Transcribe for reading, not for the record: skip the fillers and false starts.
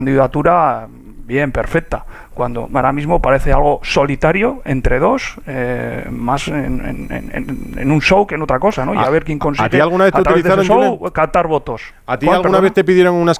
candidatura bien, perfecta, cuando ahora mismo parece algo solitario entre dos, más en un show que en otra cosa, ¿no? Y a ver quién ¿A ti consigue alguna vez te a través de ese utilizaron, show Julen? captar votos. ¿A ti ¿Cuál, alguna perdona? vez te pidieron unas